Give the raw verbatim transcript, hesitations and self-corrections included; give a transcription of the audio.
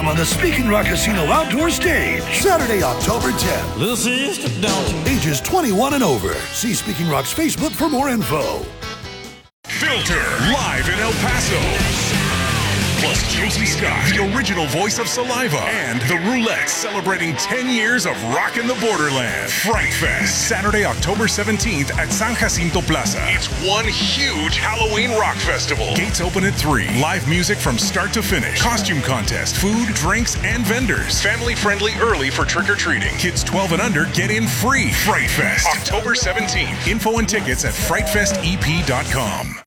on the Speaking Rock Casino outdoor stage, Saturday, October tenth. Little sister, don't you? Ages twenty-one and over. See Speaking Rock's Facebook for more info. Filter, live in El Paso. Plus Josie Scott, the original voice of Saliva, and the Roulettes celebrating ten years of rockin' the borderland. Fright Fest, Saturday, October seventeenth at San Jacinto Plaza. It's one huge Halloween rock festival. Gates open at three. Live music from start to finish. Costume contest, food, drinks, and vendors. Family friendly early for trick-or-treating. Kids twelve and under get in free. Fright Fest, October seventeenth. Info and tickets at fright fest e p dot com.